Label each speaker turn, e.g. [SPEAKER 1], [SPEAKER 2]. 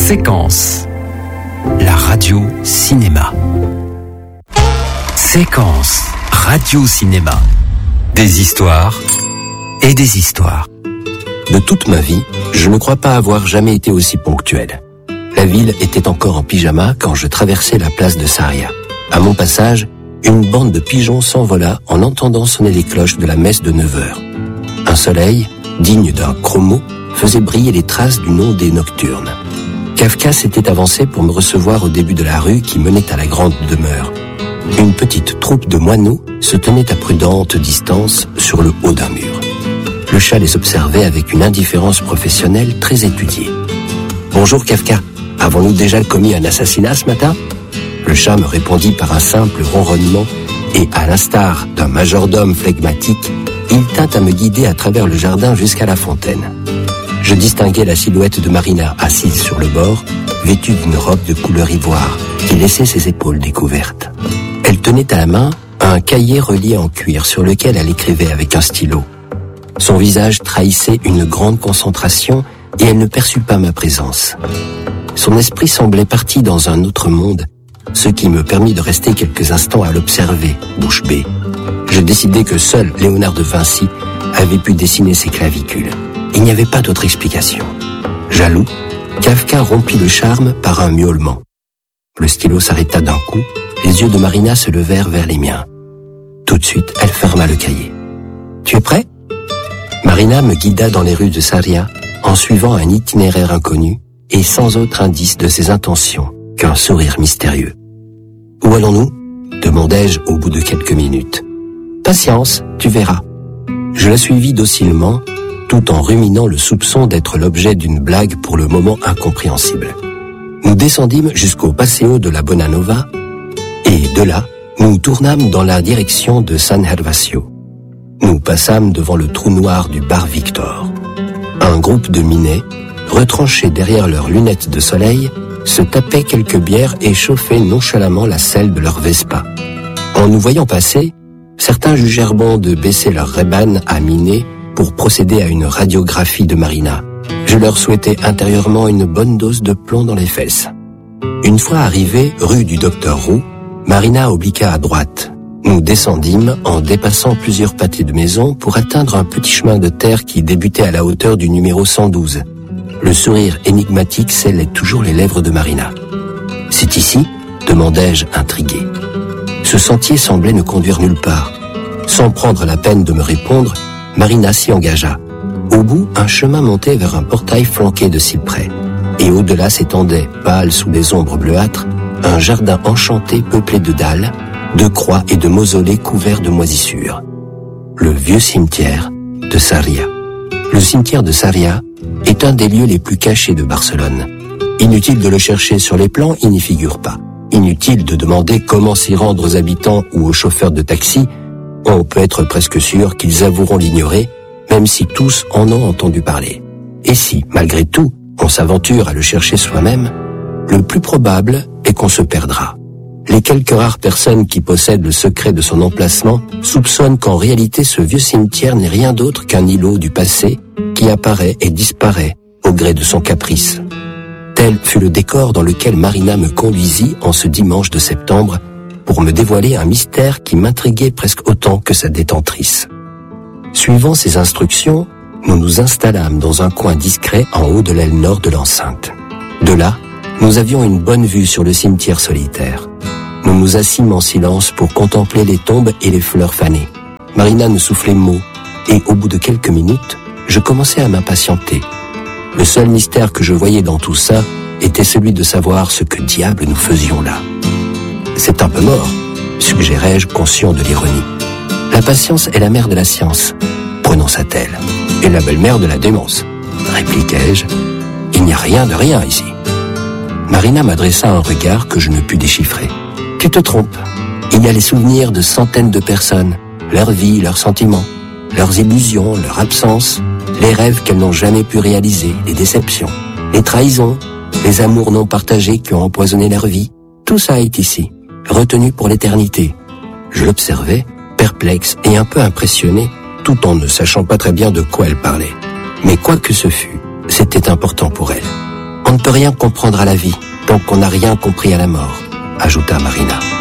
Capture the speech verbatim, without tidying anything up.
[SPEAKER 1] Séquence, la radio cinéma. Séquence, radio cinéma. Des histoires et des histoires.
[SPEAKER 2] De toute ma vie, je ne crois pas avoir jamais été aussi ponctuel. La ville était encore en pyjama quand je traversais la place de Sarria. À mon passage, une bande de pigeons s'envola en entendant sonner les cloches de la messe de neuf heures. Un soleil, digne d'un chromo, faisait briller les traces d'une ondée nocturne. Kafka s'était avancé pour me recevoir au début de la rue qui menait à la grande demeure. Une petite troupe de moineaux se tenait à prudente distance sur le haut d'un mur. Le chat les observait avec une indifférence professionnelle très étudiée. « Bonjour Kafka, avons-nous déjà commis un assassinat ce matin ?» Le chat me répondit par un simple ronronnement et, à l'instar d'un majordome flegmatique, il tint à me guider à travers le jardin jusqu'à la fontaine. Je distinguais la silhouette de Marina assise sur le bord, vêtue d'une robe de couleur ivoire qui laissait ses épaules découvertes. Elle tenait à la main un cahier relié en cuir sur lequel elle écrivait avec un stylo. Son visage trahissait une grande concentration et elle ne perçut pas ma présence. Son esprit semblait parti dans un autre monde, ce qui me permit de rester quelques instants à l'observer, bouche bée. Je décidai que seul Léonard de Vinci avait pu dessiner ses clavicules. Il n'y avait pas d'autre explication. Jaloux, Kafka rompit le charme par un miaulement. Le stylo s'arrêta d'un coup, les yeux de Marina se levèrent vers les miens. Tout de suite, elle ferma le cahier. « Tu es prêt ?» Marina me guida dans les rues de Sarria en suivant un itinéraire inconnu et sans autre indice de ses intentions qu'un sourire mystérieux. « Où allons-nous ?» demandai-je au bout de quelques minutes. « Patience, tu verras. » Je la suivis docilement, tout en ruminant le soupçon d'être l'objet d'une blague pour le moment incompréhensible. Nous descendîmes jusqu'au Paseo de la Bonanova, et de là, nous tournâmes dans la direction de San Gervasio. Nous passâmes devant le trou noir du bar Victor. Un groupe de minets, retranchés derrière leurs lunettes de soleil, se tapaient quelques bières et chauffaient nonchalamment la selle de leur Vespa. En nous voyant passer, certains jugèrent bon de baisser leur Ray-Ban à miner pour procéder à une radiographie de Marina. Je leur souhaitais intérieurement une bonne dose de plomb dans les fesses. Une fois arrivés rue du Docteur Roux, Marina obliqua à droite. Nous descendîmes en dépassant plusieurs pâtés de maison pour atteindre un petit chemin de terre qui débutait à la hauteur du numéro cent douze. Le sourire énigmatique scellait toujours les lèvres de Marina. « C'est ici ?» demandai-je intrigué. Ce sentier semblait ne conduire nulle part. Sans prendre la peine de me répondre, Marina s'y engagea. Au bout, un chemin montait vers un portail flanqué de cyprès. Et au-delà s'étendait, pâle sous des ombres bleuâtres, un jardin enchanté peuplé de dalles, de croix et de mausolées couverts de moisissures. Le vieux cimetière de Sarria. Le cimetière de Sarria est un des lieux les plus cachés de Barcelone. Inutile de le chercher sur les plans, il n'y figure pas. Inutile de demander comment s'y rendre aux habitants ou aux chauffeurs de taxi. On peut être presque sûr qu'ils avoueront l'ignorer, même si tous en ont entendu parler. Et si, malgré tout, on s'aventure à le chercher soi-même, le plus probable est qu'on se perdra. Les quelques rares personnes qui possèdent le secret de son emplacement soupçonnent qu'en réalité ce vieux cimetière n'est rien d'autre qu'un îlot du passé qui apparaît et disparaît au gré de son caprice. Tel fut le décor dans lequel Marina me conduisit en ce dimanche de septembre pour me dévoiler un mystère qui m'intriguait presque autant que sa détentrice. Suivant ses instructions, nous nous installâmes dans un coin discret en haut de l'aile nord de l'enceinte. De là, nous avions une bonne vue sur le cimetière solitaire. Nous nous assîmes en silence pour contempler les tombes et les fleurs fanées. Marina ne soufflait mot, et au bout de quelques minutes, je commençais à m'impatienter. Le seul mystère que je voyais dans tout ça était celui de savoir ce que diable nous faisions là. C'est un peu mort, suggérai-je, conscient de l'ironie. La patience est la mère de la science, prononça-t-elle. Et la belle-mère de la démence, répliquai-je. Il n'y a rien de rien ici. Marina m'adressa un regard que je ne pus déchiffrer. Tu te trompes. Il y a les souvenirs de centaines de personnes, leur vie, leurs sentiments, leurs illusions, leur absence, les rêves qu'elles n'ont jamais pu réaliser, les déceptions, les trahisons, les amours non partagés qui ont empoisonné leur vie. Tout ça est ici, retenu pour l'éternité. Je l'observais, perplexe et un peu impressionné, tout en ne sachant pas très bien de quoi elle parlait. Mais quoi que ce fût, c'était important pour elle. On ne peut rien comprendre à la vie tant qu'on n'a rien compris à la mort, ajouta Marina.